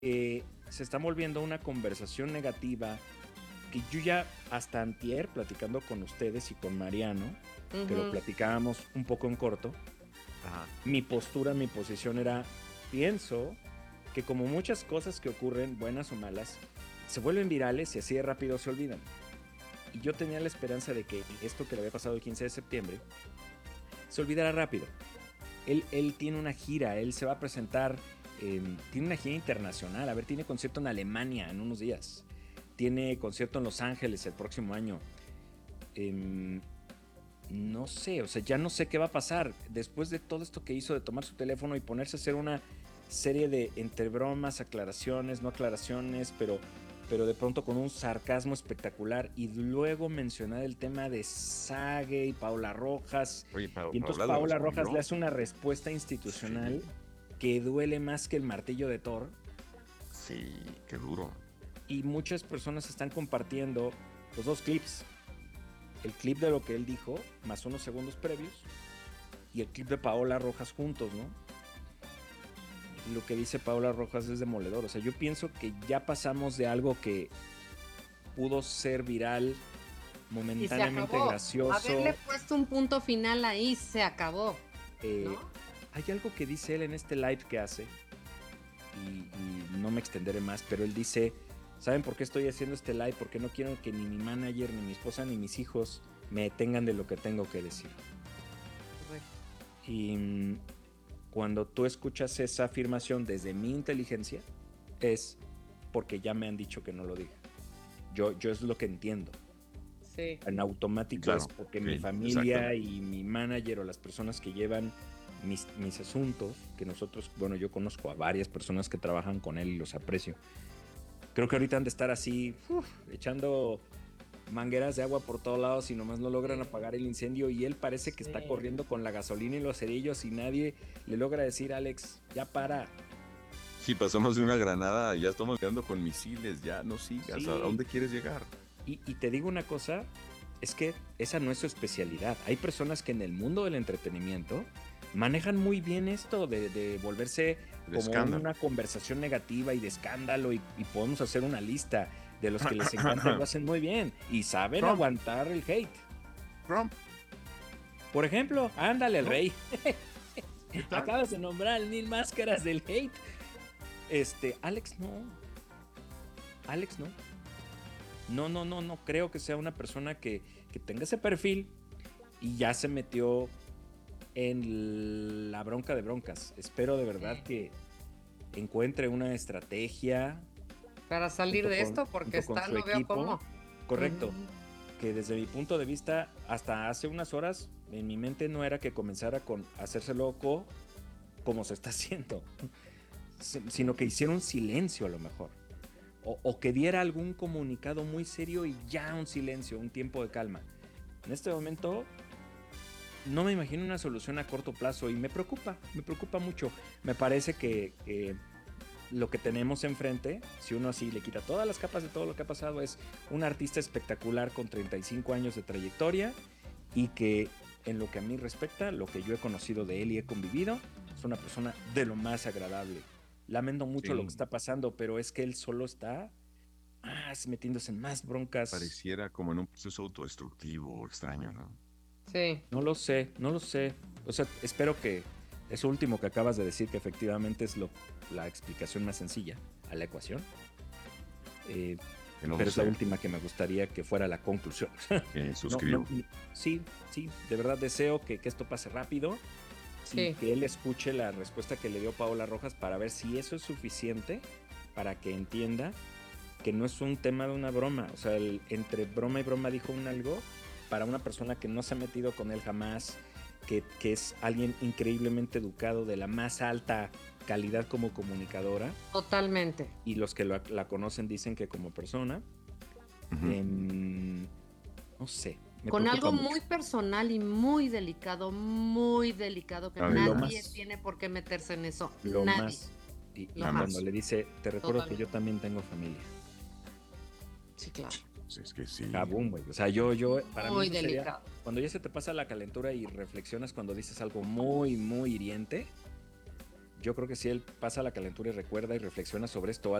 se está volviendo una conversación negativa que yo ya hasta antier, platicando con ustedes y con Mariano, que lo platicábamos un poco en corto, Ajá. mi postura, mi posición era, pienso que como muchas cosas que ocurren, buenas o malas, se vuelven virales y así de rápido se olvidan. Y yo tenía la esperanza de que esto que le había pasado el 15 de septiembre se olvidara rápido. Él tiene una gira, él se va a presentar, tiene una gira internacional, a ver, tiene concierto en Alemania en unos días, tiene concierto en Los Ángeles el próximo año. No sé, o sea, ya no sé qué va a pasar. Después de todo esto que hizo de tomar su teléfono y ponerse a hacer una serie de entre bromas, aclaraciones, no aclaraciones, pero de pronto con un sarcasmo espectacular y luego mencionar el tema de Sage y Paola Rojas. Oye, Y entonces Paola le Paola Rojas le respondió. hace una respuesta institucional Sí, que duele más que el martillo de Thor. sí, qué duro. Y muchas personas están compartiendo los dos clips. El clip de lo que él dijo, más unos segundos previos, y el clip de Paola Rojas juntos, ¿no? Y lo que dice Paola Rojas es demoledor. O sea, yo pienso que ya pasamos de algo que pudo ser viral, Y se momentáneamente acabó. Haberle gracioso. puesto un punto final ahí, se acabó, Eh, ¿no? Hay algo que dice él en este live que hace, y no me extenderé más, pero él dice, ¿saben por qué estoy haciendo este live? Porque no quiero que ni mi manager, ni mi esposa, ni mis hijos me detengan de lo que tengo que decir. Y cuando tú escuchas esa afirmación desde mi inteligencia, es porque ya me han dicho que no lo diga. Yo es lo que entiendo. Sí. En automático Claro, es porque sí, mi familia exactamente. y mi manager o las personas que llevan mis asuntos, que nosotros, bueno, yo conozco a varias personas que trabajan con él y los aprecio. Creo que ahorita han de estar así, echando mangueras de agua por todos lados y nomás no logran apagar el incendio y él parece que está Sí. corriendo con la gasolina y los cerillos y nadie le logra decir, Alex, ya para. Sí, pasamos de una granada, ya estamos quedando con misiles, ya no sigas. ¿A Sí, dónde quieres llegar? y te digo una cosa, es que esa no es su especialidad. Hay personas que en el mundo del entretenimiento manejan muy bien esto de volverse El como escándalo. una conversación negativa y de escándalo y podemos hacer una lista de los que les encanta y lo hacen muy bien y saben Trump, aguantar el hate. Trump, Por ejemplo, ándale el ¿no? rey. ¿Qué tal? Acabas de nombrar al mil máscaras del hate. Alex no. Alex no. No creo que sea una persona que tenga ese perfil y ya se metió en la bronca de broncas. Espero de verdad que encuentre una estrategia Para salir de esto, porque junto con está, su no veo equipo. cómo. Correcto. Que desde mi punto de vista, hasta hace unas horas, en mi mente no era que comenzara con hacerse loco como se está haciendo, sino que hiciera un silencio a lo mejor. O que diera algún comunicado muy serio y ya un silencio, un tiempo de calma. En este momento no me imagino una solución a corto plazo y me preocupa mucho. Me parece que lo que tenemos enfrente, si uno así le quita todas las capas de todo lo que ha pasado, es un artista espectacular con 35 años de trayectoria y que en lo que a mí respecta, lo que yo he conocido de él y he convivido, es una persona de lo más agradable. Lamento mucho lo que Sí, está pasando, pero es que él solo está metiéndose en más broncas. pareciera como en un proceso autodestructivo extraño, ¿no? Sí. No lo sé, no lo sé. O sea, espero que eso último que acabas de decir, que efectivamente es la explicación más sencilla a la ecuación, eh, Que no lo pero es la sé, última que me gustaría que fuera la conclusión. no, no, suscribo. sí, sí, de verdad deseo que esto pase rápido y Sí. que él escuche la respuesta que le dio Paola Rojas para ver si eso es suficiente para que entienda que no es un tema de una broma. O sea, entre broma y broma dijo un algo para una persona que no se ha metido con él jamás, que es alguien increíblemente educado, de la más alta calidad como comunicadora, Totalmente. y los que la conocen dicen que como persona, Ujú. em, no sé, me Con preocupa algo mucho. muy personal y muy delicado, que Ay, Lo nadie más, tiene por qué meterse en eso. lo Nadie. más, y Lo nada cuando más. más. le dice, te recuerdo que yo Totalmente. también tengo familia. Sí, claro. Pues es que sí. Kabum, güey. O sea, para mí Muy eso sería, delicado. cuando ya se te pasa la calentura y reflexionas cuando dices algo muy, muy hiriente, yo creo que si él pasa la calentura y recuerda y reflexiona sobre esto